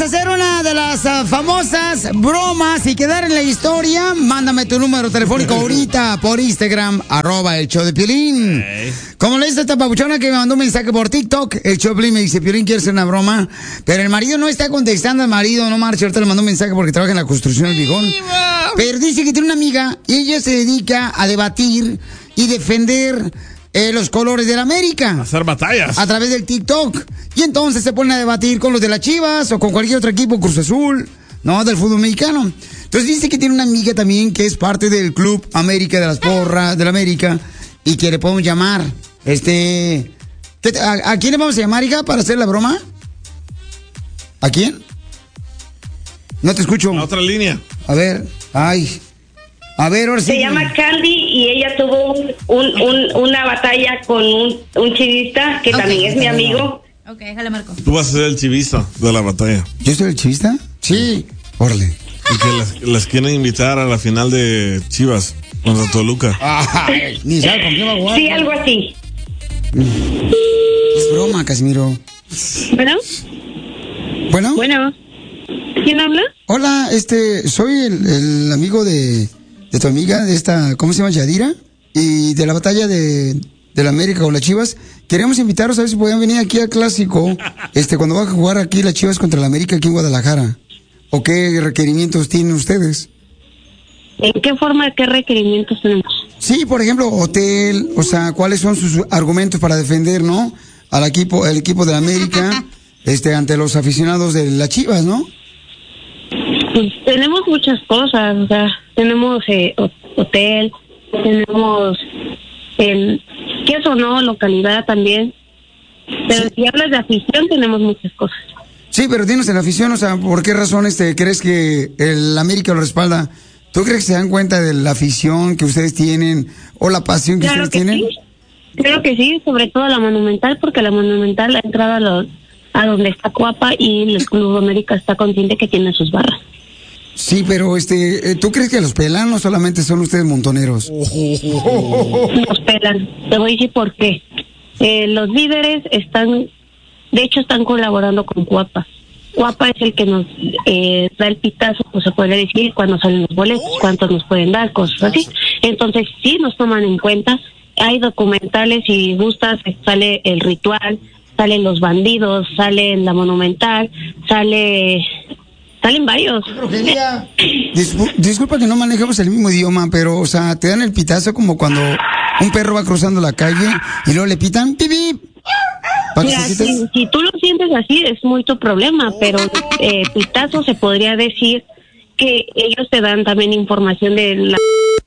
hacer una de las famosas bromas y quedar en la historia. Mándame tu número telefónico ahorita por Instagram, @el-show-de-Piolín. Como le dice esta papuchona que me mandó un mensaje por TikTok, el show de Piolín me dice, Piolín, quiere hacer una broma, pero el marido no está contestando, el marido no marcha, ahorita le mandó un mensaje porque trabaja en la construcción del Viejón. Pero dice que tiene una amiga y ella se dedica a debatir y defender los colores de la América. Hacer batallas. A través del TikTok. Y entonces se ponen a debatir con los de las Chivas o con cualquier otro equipo, Cruz Azul, ¿no? Del fútbol mexicano. Entonces dice que tiene una amiga también que es parte del Club América de las Porras de la América y que le podemos llamar. ¿A quién le vamos a llamar, hija, para hacer la broma? ¿A quién? No te escucho. A otra línea. A ver, a ver, ahora sí. Se llama Candy y ella tuvo una batalla con un chivista que también es mi amigo. Ok, déjale marco. Tú vas a ser el chivista de la batalla. ¿Yo soy el chivista? Sí. Órale. Y que las quieren invitar a la final de Chivas contra Toluca. Ay, ni sabe con qué va a jugar. Sí, algo así. Es broma, Casimiro. ¿Bueno? ¿Bueno? Bueno. ¿Quién habla? Hola, soy el amigo de tu amiga, de esta, ¿cómo se llama? Yadira. Y de la batalla de la América con las Chivas. Queremos invitarlos a ver si podían venir aquí al Clásico, cuando va a jugar aquí las Chivas contra la América aquí en Guadalajara. ¿O qué requerimientos tienen ustedes? ¿En qué forma, qué requerimientos tenemos? Sí, por ejemplo, hotel, o sea, ¿cuáles son sus argumentos para defender, no? El equipo de la América, ante los aficionados de las Chivas, ¿no? Pues tenemos muchas cosas, o sea, tenemos hotel, tenemos queso, ¿no? Localidad también. Pero sí. Si hablas de afición, tenemos muchas cosas. Sí, pero dinos en la afición, o sea, ¿por qué razón crees que el América lo respalda? ¿Tú crees que se dan cuenta de la afición que ustedes tienen o la pasión que ustedes tienen? Sí. Creo que sí, sobre todo la Monumental, porque la Monumental ha entrado a donde está Cuapa y el Club América está consciente que tiene sus barras. Sí, pero ¿tú crees que los pelan o solamente son ustedes montoneros? Nos pelan. Te voy a decir por qué. Los líderes están colaborando con Cuapa. Cuapa es el que nos da el pitazo, pues se puede decir, cuando salen los boletos, cuántos nos pueden dar, cosas así. Entonces sí nos toman en cuenta. Hay documentales, si gustas, sale el ritual, salen los bandidos, sale la Monumental, salen varios. Rogelía, disculpa que no manejemos el mismo idioma, pero, o sea, te dan el pitazo como cuando un perro va cruzando la calle y luego le pitan pip, pip. Mira, si tú lo sientes así, es muy tu problema, pero pitazo se podría decir que ellos te dan también información de la...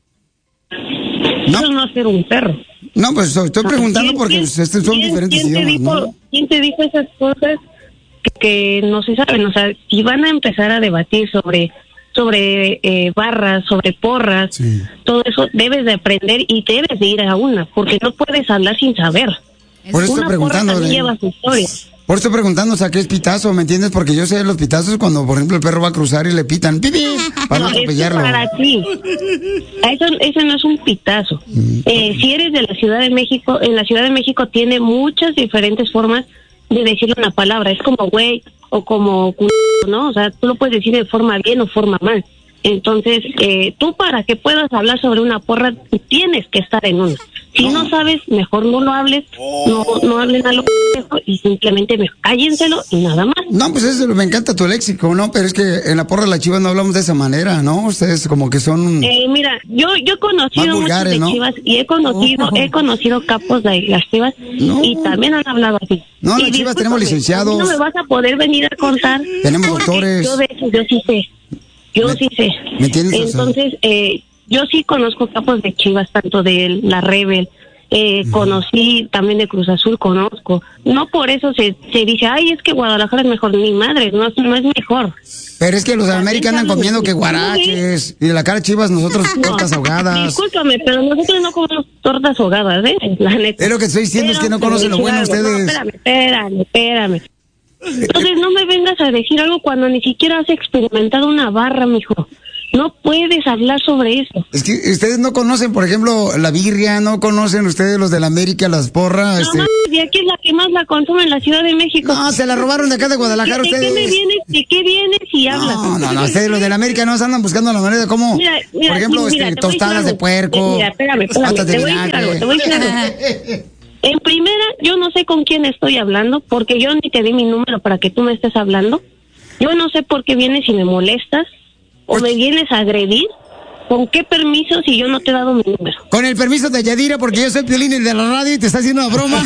No. Eso no es ser un perro. No, pues estoy preguntando porque son diferentes idiomas, ¿no? ¿Quién te dijo esas cosas que no se saben? O sea, si van a empezar a debatir sobre barras, sobre porras, sí, todo eso debes de aprender y debes de ir a una, porque no puedes hablar sin saber. Por eso estoy preguntando. Lleva su historia. Por eso estoy preguntando, o sea, ¿qué es pitazo? ¿Me entiendes? Porque yo sé los pitazos cuando, por ejemplo, el perro va a cruzar y le pitan pipi para no atropellarlo. Para ti. Eso no es un pitazo. Si eres de la Ciudad de México, en la Ciudad de México tiene muchas diferentes formas de decirle una palabra. Es como güey o como culo, ¿no? O sea, tú lo puedes decir de forma bien o forma mal. Entonces, tú para que puedas hablar sobre una porra, tienes que estar en una. Si no sabes, mejor no lo hables, no hablen a lo y simplemente cállenselo y nada más. No, pues eso, me encanta tu léxico, ¿no? Pero es que en la porra de la Chivas no hablamos de esa manera, ¿no? Ustedes como que son... mira, yo he conocido vulgares, muchos de Chivas, ¿no? Y he conocido capos de las Chivas, no, y también han hablado así. No, las Chivas tenemos licenciados. No me vas a poder venir a contar. Tenemos doctores. Yo de eso, yo sí sé. Sí sé. ¿Me entiendes? Entonces, yo sí conozco capos de Chivas, tanto de la Rebel, conocí también de Cruz Azul, conozco. No por eso se dice, ay, es que Guadalajara es mejor. Ni madre, no es mejor. Pero es que los de América andan comiendo que guaraches, y de la cara Chivas nosotros tortas ahogadas. Discúlpame, pero nosotros no comemos tortas ahogadas, la neta. Es lo que estoy diciendo, es que no conocen lo bueno ustedes. No, espérame. Entonces no me vengas a decir algo cuando ni siquiera has experimentado una barra, mijo. No puedes hablar sobre eso. Es que ustedes no conocen, por ejemplo, la birria, no conocen ustedes los de la América, las porras. No, y aquí es la que más la consume en la Ciudad de México. No, se la robaron de acá de Guadalajara ustedes. ¿De qué me vienes ¿De qué vienes y hablas? No, ustedes los de la América no andan buscando la manera de cómo, Mira, por ejemplo, tostadas de puerco. Mira, espérame, te voy a decir algo. En primera, yo no sé con quién estoy hablando, porque yo ni te di mi número para que tú me estés hablando. Yo no sé por qué vienes y me molestas, o me vienes a agredir. ¿Con qué permiso si yo no te he dado mi número? Con el permiso de Yadira, porque yo soy Piolín, el de la radio, y te está haciendo una broma.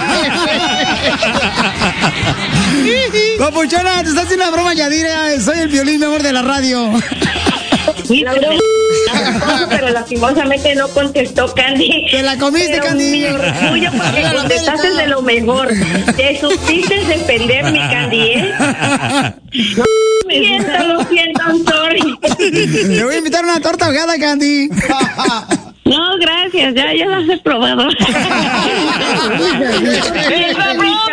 Papuchona, te está haciendo una broma, Yadira. Soy el Piolín, mi amor, de la radio. Sí, pero lastimosamente no contestó Candy. Te la comiste, pero Candy. Mi orgullo porque contestaste de lo mejor. Te supiste defender, mi Candy, ¿eh? No, lo siento, I'm sorry. Te voy a invitar una torta ahogada, Candy. No, gracias, ya las he probado.